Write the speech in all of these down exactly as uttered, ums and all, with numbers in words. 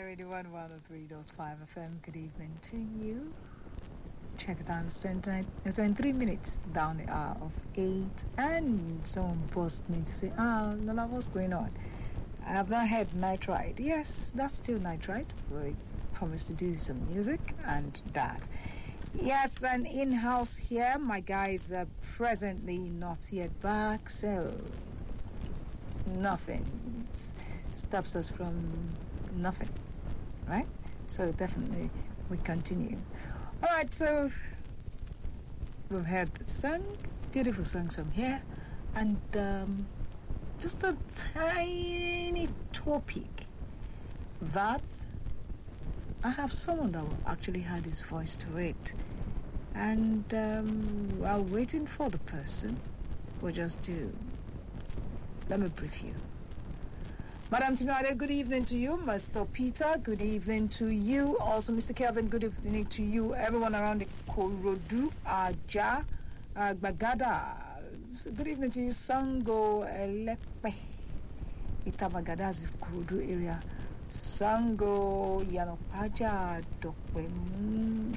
Radio one one oh three point five F M. Good evening to you. Check the time, it's twenty-three minutes down the hour of eight. And someone posted me to say, ah, Lola, what's going on? I have not heard Night Ride. Yes, that's still Night Ride. We promised to do some music and that. Yes, and in-house here, my guys are presently not yet back, so nothing stops us from nothing, right? So definitely we continue. All right, so we've heard the song, beautiful songs from here, and um, just a tiny topic that I have someone that will actually add his voice to it, and um, while waiting for the person, we'll just do. Let me brief you. Madam Tinade, good evening to you. Mister Peter, good evening to you. Also, Mister Kelvin, good evening to you. Everyone around the Korodu, Aja, uh, Bagada, good evening to you. Sango, Elepe, Itabagada, Korodu area. Sango, Yanopaja, Dokwe,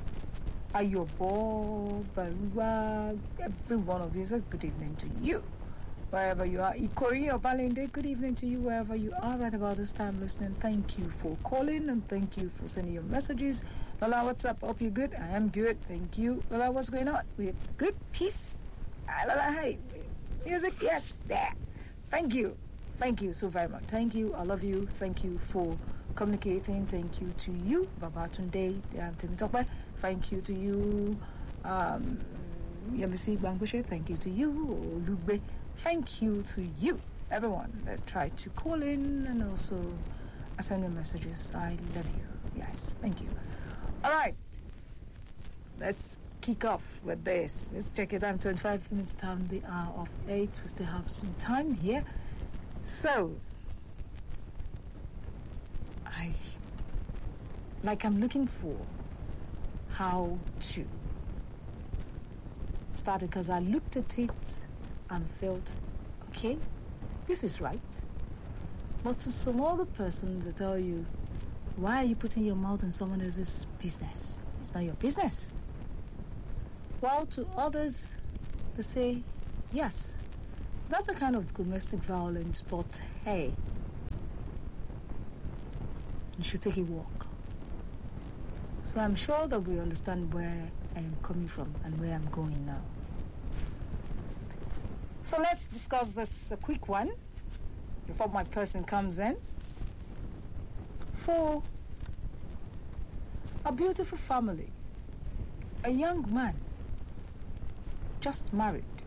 Ayobo, Barua, every one of these says good evening to you. Wherever you are, Ikori or Balinde, good evening to you wherever you are right about this time listening. Thank you for calling and thank you for sending your messages. Lola, what's up? Hope you're good. I am good. Thank you. Lola, what's going on? We're good. Peace. Ah, Lola, hey. Music, yes, there. Thank you. Thank you so very much. Thank you. I love you. Thank you for communicating. Thank you to you, Babatunde. Thank you to you, um, Yamisi Bangushe. Thank you to you, Lugbe. Thank you to you, everyone that tried to call in and also send me messages. I love you. Yes, thank you. All right, let's kick off with this. Let's check it out. twenty-five minutes time, the hour of eight. We still have some time here. So, I, like I'm looking for how to start it because I looked at it and felt, okay, this is right. But to some other persons, they tell you, why are you putting your mouth in someone else's business? It's not your business. While to others, they say, yes, that's a kind of domestic violence, but hey, you should take a walk. So I'm sure that we understand where I am coming from and where I'm going now. So let's discuss this a quick one before my person comes in. For a beautiful family, a young man just married